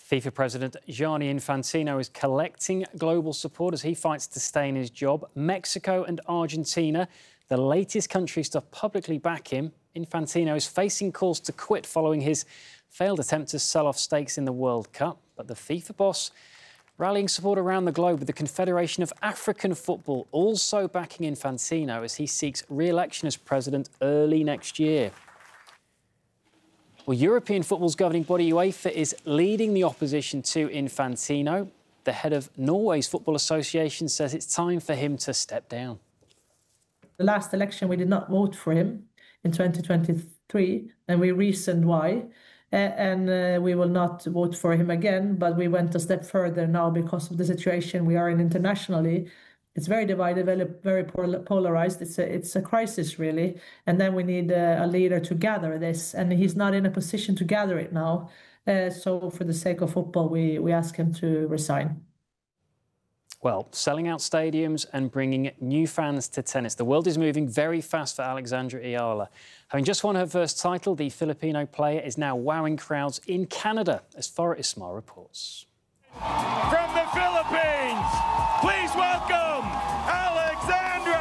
FIFA President Gianni Infantino is collecting global support as he fights to stay in his job. Mexico and Argentina, the latest countries to publicly back him. Infantino is facing calls to quit following his failed attempt to sell off stakes in the World Cup. But the FIFA boss rallying support around the globe, with the Confederation of African Football also backing Infantino as he seeks re-election as president early next year. Well, European football's governing body UEFA is leading the opposition to Infantino. The head of Norway's Football Association says it's time for him to step down. The last election, we did not vote for him in 2023, and we reasoned why. And we will not vote for him again, but we went a step further now because of the situation we are in internationally. It's very divided, very polarized. It's a crisis, really. And then we need a leader to gather this, and he's not in a position to gather it now. So for the sake of football, we ask him to resign. Well, selling out stadiums and bringing new fans to tennis. The world is moving very fast for Alexandra Ayala. Having just won her first title, the Filipino player is now wowing crowds in Canada, as Farah Ismail reports. From the Philippines, please welcome Alexandra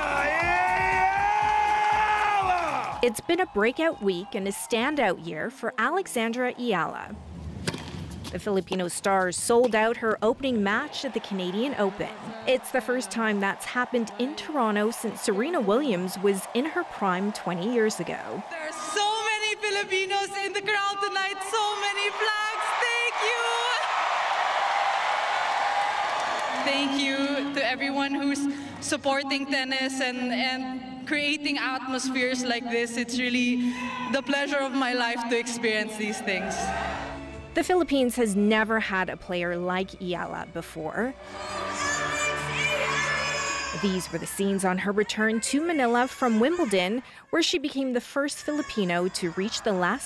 Ayala! It's been a breakout week and a standout year for Alexandra Ayala. The Filipino star sold out her opening match at the Canadian Open. It's the first time that's happened in Toronto since Serena Williams was in her prime 20 years ago. There are so many Filipinos in the crowd tonight, so many flags. Thank you to everyone who's supporting tennis and creating atmospheres like this. It's really the pleasure of my life to experience these things. The Philippines has never had a player like Ayala before. These were the scenes on her return to Manila from Wimbledon, where she became the first Filipino to reach the last